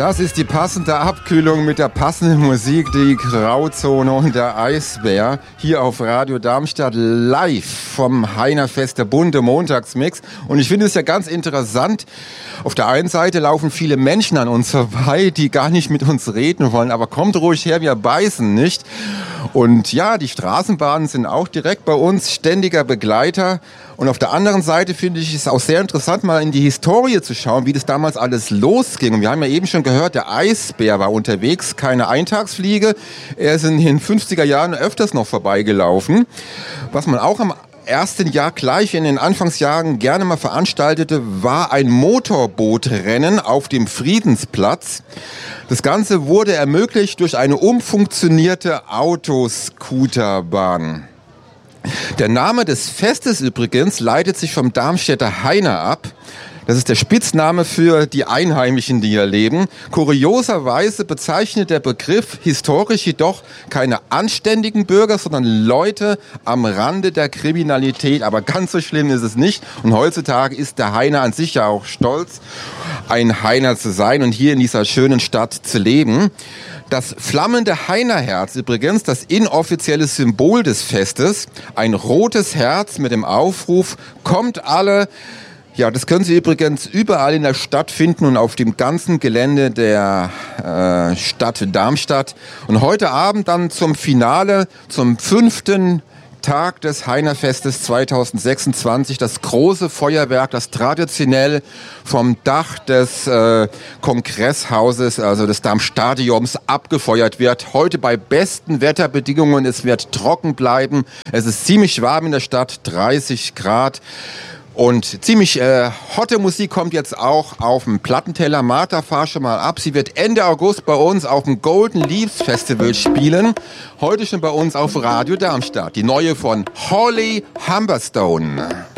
Das ist die passende Abkühlung mit der passenden Musik, die Grauzone und der Eisbär. Hier auf Radio Darmstadt live vom Heinerfest, der bunte Montagsmix. Und ich finde es ja ganz interessant. Auf der einen Seite laufen viele Menschen an uns vorbei, die gar nicht mit uns reden wollen. Aber kommt ruhig her, wir beißen nicht. Und ja, die Straßenbahnen sind auch direkt bei uns ständiger Begleiter. Und auf der anderen Seite finde ich es auch sehr interessant, mal in die Historie zu schauen, wie das damals alles losging. Und wir haben ja eben schon gehört, der Eisbär war unterwegs, keine Eintagsfliege. Er ist in den 50er Jahren öfters noch vorbeigelaufen. Was man auch am ersten Jahr gleich in den Anfangsjahren gerne mal veranstaltete, war ein Motorbootrennen auf dem Friedensplatz. Das Ganze wurde ermöglicht durch eine umfunktionierte Autoscooterbahn. Der Name des Festes übrigens leitet sich vom Darmstädter Heiner ab. Das ist der Spitzname für die Einheimischen, die hier leben. Kurioserweise bezeichnet der Begriff historisch jedoch keine anständigen Bürger, sondern Leute am Rande der Kriminalität. Aber ganz so schlimm ist es nicht. Und heutzutage ist der Heiner an sich ja auch stolz, ein Heiner zu sein und hier in dieser schönen Stadt zu leben. Das flammende Heinerherz übrigens, das inoffizielle Symbol des Festes, ein rotes Herz mit dem Aufruf, kommt alle. Ja, das können Sie übrigens überall in der Stadt finden und auf dem ganzen Gelände der Stadt Darmstadt. Und heute Abend dann zum Finale, zum 5. Tag des Heinerfestes 2026, das große Feuerwerk, das traditionell vom Dach des Kongresshauses, also des Darmstadions, abgefeuert wird. Heute bei besten Wetterbedingungen, es wird trocken bleiben. Es ist ziemlich warm in der Stadt, 30 Grad. Und ziemlich hotte Musik kommt jetzt auch auf dem Plattenteller. Martha, fahr schon mal ab. Sie wird Ende August bei uns auf dem Golden Leaves Festival spielen. Heute schon bei uns auf Radio Darmstadt. Die neue von Holly Humberstone.